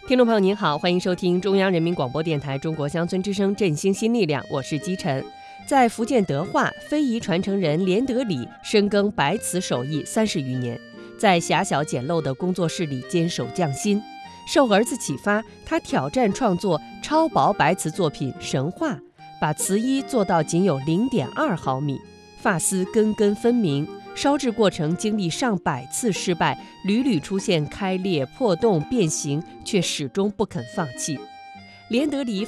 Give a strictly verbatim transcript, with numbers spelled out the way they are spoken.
听众朋友您好，欢迎收听中央人民广播电台中国乡村之声振兴新力量，我是姬晨。在福建德化，非遗传承人连德礼深耕白瓷手艺三十余年，在狭小简陋的工作室里坚守匠心。受儿子启发，他挑战创作超薄白瓷作品《神话》，把瓷衣做到仅有 零点二毫米，发丝根根分明，烧制过程经历上百次失败，屡屡出现开裂、破洞、变形，却始终不肯放弃。连德礼